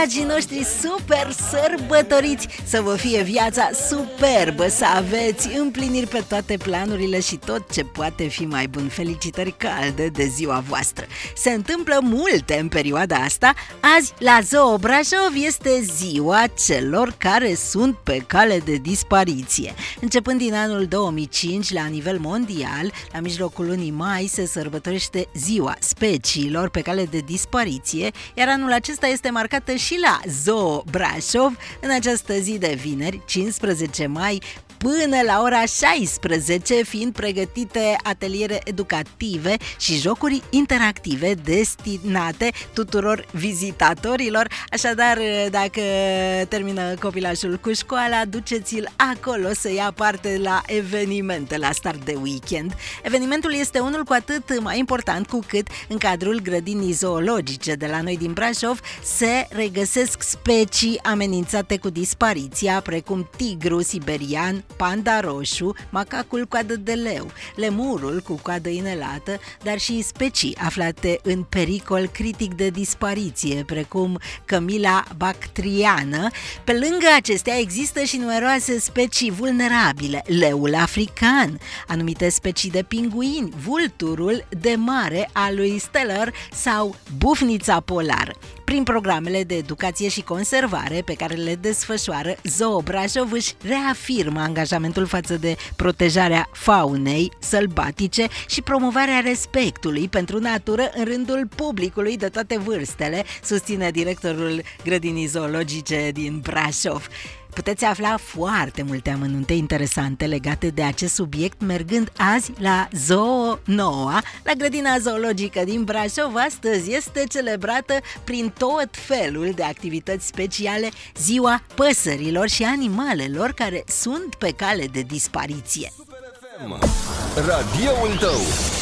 Dragii noștri super sărbătoriți, să vă fie viața superbă, să aveți împliniri pe toate planurile și tot ce poate fi mai bun. Felicitări calde de ziua voastră. Se întâmplă multe în perioada asta. Azi la Zoo Brașov este ziua celor care sunt pe cale de dispariție. Începând din anul 2005, la nivel mondial, la mijlocul lunii mai se sărbătorește ziua speciilor pe cale de dispariție, iar anul acesta este marcată și la Zoo Brașov în această zi de vineri, 15 mai, până la ora 16, fiind pregătite ateliere educative și jocuri interactive destinate tuturor vizitatorilor. Așadar, dacă termină copilașul cu școala, duceți-l acolo să ia parte la evenimente la start de weekend. Evenimentul este unul cu atât mai important cu cât în cadrul grădinii zoologice de la noi din Brașov se regăsesc specii amenințate cu dispariția, precum tigru siberian, panda roșu, macacul coadă de leu, lemurul cu coadă inelată, dar și specii aflate în pericol critic de dispariție, precum cămila bactriană. Pe lângă acestea există și numeroase specii vulnerabile, leul african, anumite specii de pinguini, vulturul de mare al lui Steller sau bufnița polară. Prin programele de educație și conservare pe care le desfășoară, Zoo Brașov își reafirmă angajamentul față de protejarea faunei sălbatice și promovarea respectului pentru natură în rândul publicului de toate vârstele, susține directorul grădinii zoologice din Brașov. Puteți afla foarte multe amănunte interesante legate de acest subiect mergând azi la Zoo Noua, la grădina zoologică din Brașov. Astăzi este celebrată prin tot felul de activități speciale ziua păsărilor și animalelor care sunt pe cale de dispariție. Radioul tău.